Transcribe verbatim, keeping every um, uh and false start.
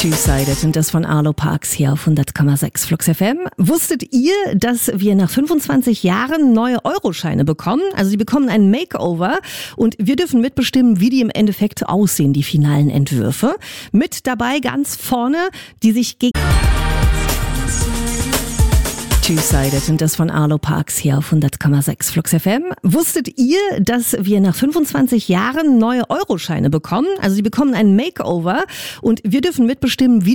Two-Sided und das von Arlo Parks hier auf hundert Komma sechs Flux F M. Wusstet ihr, dass wir nach fünfundzwanzig Jahren neue Euroscheine bekommen? Also die bekommen ein Makeover und wir dürfen mitbestimmen, wie die im Endeffekt aussehen, die finalen Entwürfe. Mit dabei ganz vorne, die sich gegen Two-Sided und das von Arlo Parks hier auf hundert Komma sechs Flux F M. Wusstet ihr, dass wir nach fünfundzwanzig Jahren neue Euroscheine bekommen? Also die bekommen ein Makeover und wir dürfen mitbestimmen, wie